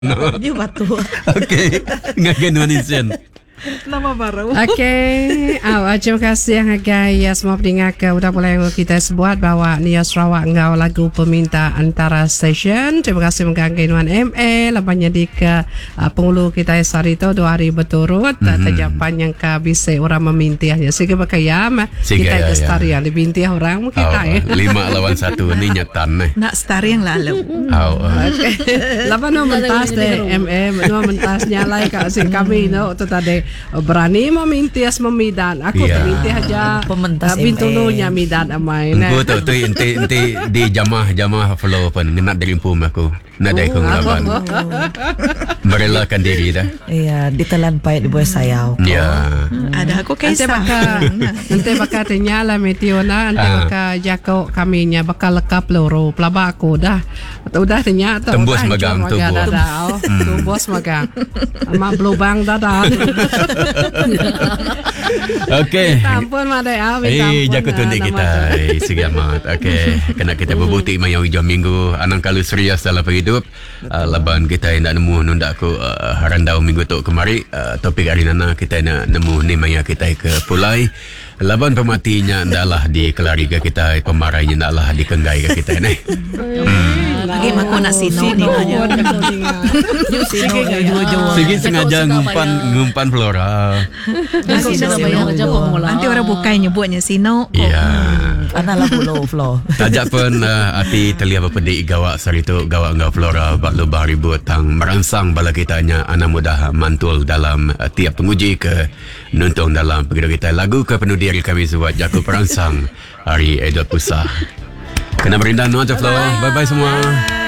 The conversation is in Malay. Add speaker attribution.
Speaker 1: No.
Speaker 2: Dia batu.
Speaker 1: Okey. Ngaganuan insen.
Speaker 2: Nama baru.
Speaker 3: Okey, terima kasih guys. Semua pendengar udah boleh kita sebut bahawa Nia Sarawak ngau lagu peminta antara stesen. Terima kasih menggangguan MA. Lepasnya di ke pengulu kita Sarito 2 hari berturut. Terjapan yang ke bisa orang memintihnya. Sehingga bakayam kita gestari yang dibintih orang mungkin tak
Speaker 1: 5 lawan 1 ni nyatan.
Speaker 2: Nak stari yang lalu.
Speaker 3: Lepas no mentas deh MA, no mentas nyalai kat sing kami no tu tadi berani memintias memidan. Aku terminti aja
Speaker 2: pementas
Speaker 3: bintulunya midan amai.
Speaker 1: Aku tahu tu inti di jamah flow pun nak dirimpum aku. Nak dai kong laban. Merelakan diri dah.
Speaker 2: Iya, ditelan pahit di buah sayau.
Speaker 1: Ya.
Speaker 2: Ada aku
Speaker 3: Nanti bakal ternyala metiona. Nanti bakal jako kaminya bakal lekap loro pelaba aku dah. Udah ternyata.
Speaker 1: Tembus magang tubuh.
Speaker 3: Tembus magang. Mak belubang dadah.
Speaker 1: Okey.
Speaker 3: Ampun madai
Speaker 1: jago tundik kita. Segi amat. Okey. Kena kita berbutik mayang hujung minggu. Anang kalau serius dalam hidup. Laban kita nak nemu nunda aku randau minggu tu kemari. Topik hari nana kita nak nemu ni maya kita ke Pulai. Laban pematinya adalah di keluarga kita, pemarainya adalah di kenggai kita ni.
Speaker 2: Lagi aku nak sino ni hanya.
Speaker 1: Sige sengaja ngumpan Flora.
Speaker 2: Nanti orang bukai nyebutnya sino.
Speaker 1: Ya.
Speaker 2: Analah pulau flow.
Speaker 1: Tajak pun hati terlihat berpedik gawak saritu gawak ngau Flora bak lubang ribut tang merangsang bala kitanya anak mudah mantul dalam tiap penguji ke nuntung dalam pergera kita lagu ke penuh diri kami buat jaku perangsang hari Aidil Pusah. Kena berindah nuan Flora. Bye bye semua.